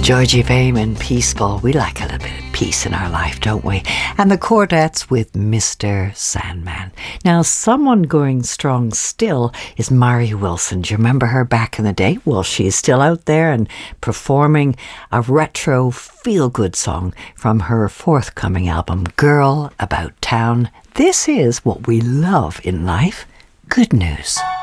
Georgie Fayman, Peaceful. We like a little bit of peace in our life, don't we? And the Chordettes with Mr. Sandman. Now, someone going strong still is Mari Wilson. Do you remember her back in the day? Well, she's still out there and performing a retro feel-good song from her forthcoming album, Girl About Town. This is what we love in life. Good news.